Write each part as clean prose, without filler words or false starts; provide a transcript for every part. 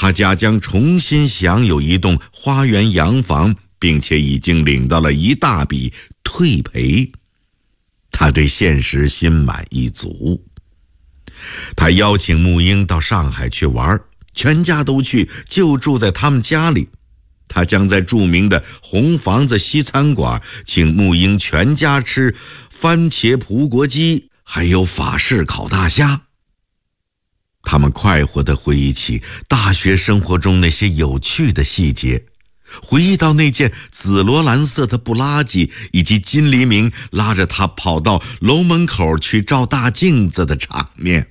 他家将重新享有一栋花园洋房，并且已经领到了一大笔退赔。他对现实心满意足。他邀请沐英到上海去玩，全家都去，就住在他们家里。他将在著名的红房子西餐馆请沐英全家吃番茄葡国鸡，还有法式烤大虾。他们快活地回忆起大学生活中那些有趣的细节，回忆到那件紫罗兰色的布拉吉，以及金黎明拉着他跑到楼门口去照大镜子的场面。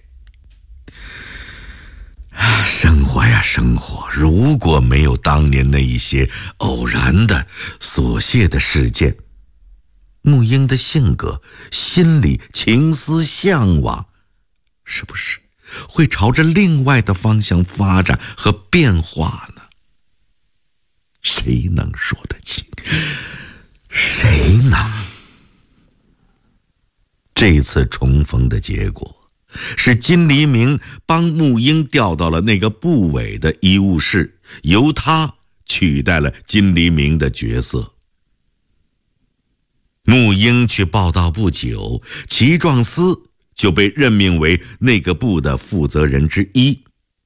生活呀生活，如果没有当年那一些偶然的琐屑的事件，沐英的性格、心理、情思、向往，是不是会朝着另外的方向发展和变化呢？谁能说得清？谁能？这次重逢的结果是金黎明帮沐英调到了那个部委的医务室，由他取代了金黎明的角色。沐英去报道不久，齐壮思就被任命为那个部的负责人之一。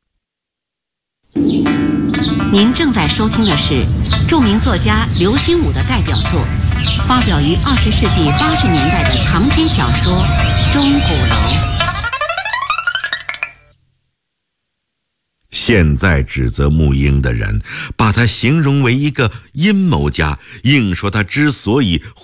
您正在收听的是著名作家刘心武的代表作，发表于20世纪80年代的长篇小说《钟鼓楼》。 现在指责沐英的人把他形容为一个阴谋家，硬说他之所以